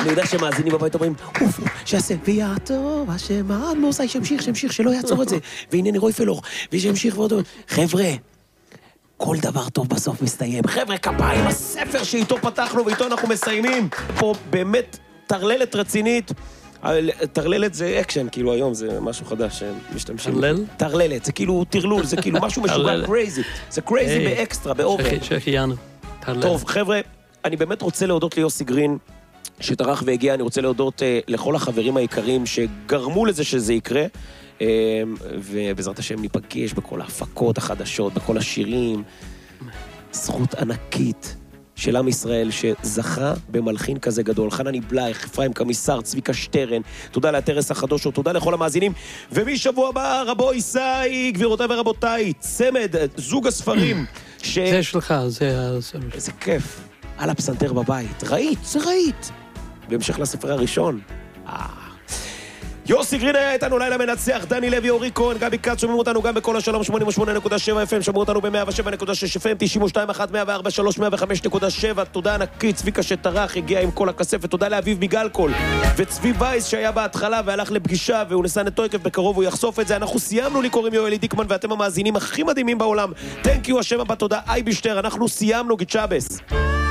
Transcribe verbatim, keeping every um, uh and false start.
אני יודע שמאזינים בבית אומרים, אוף, שיעשה, ויעטוב, השם, מוסי, שימשיך, שימשיך, שלא יעצור את זה, והנה נרוי פלוך, ושימשיך ועוד, חבר'ה, כל דבר טוב בסוף מסתיים. חבר'ה, כפיים, הספר שאיתו פתחנו ואיתו אנחנו מסיימים. פה באמת תרללת רצינית. תרללת זה אקשן, כאילו היום זה משהו חדש שמשתמשים. תרלל? תרללת, זה כאילו תרלול, זה כאילו משהו משוגע, קרייזי. זה קרייזי באקסטרה, באובר. שהחיינו. טוב, חבר'ה, אני באמת רוצה להודות ליוסי גרין, שטרח והגיע. אני רוצה להודות לכל החברים היקרים שגרמו לזה שזה יקרה. ובעזרת השם ניפגש בכל ההפקות החדשות, בכל השירים. זכות ענקית של עם ישראל שזכה במלחין כזה גדול. חנני בלייך, אפרים קמיסר, צביקה שטרן, תודה לאתרס החדושו, תודה לכל המאזינים. ומשבוע הבא, רבו ישי, גבירותיי ורבותיי, צמד, זוג הספרים. ש... זה שלך, זה... איזה כיף, על הפסנתר בבית. ראית, זה ראית. בהמשך לספר הראשון. אה... יוסי גרין היה איתנו, לילה מנצח, דני לוי, אורי כהן, גבי קאט, שומעים אותנו גם בכל השלום שמונים ושמונה נקודה שבע אף אם, שמעו אותנו ב-מאה ושבע נקודה שש אף אם, תשעים ושתיים נקודה אחת, מאה וארבע נקודה שלוש, מאה וחמש נקודה שבע, תודה ענקית, צביקה שטרח, הגיע עם כל הכספת, תודה לאביב מגלקול, וצבי וייס שהיה בהתחלה והלך לפגישה, והוא נסע נטויקף בקרוב, הוא יחשוף את זה, אנחנו סיימנו, לי קוראים יואלי דיקמן, ואתם המאזינים הכי מדהימים בעולם. Thank you, השם הבא, תודה, אי בישטר, אנחנו סיימנו, גיצ'אבס.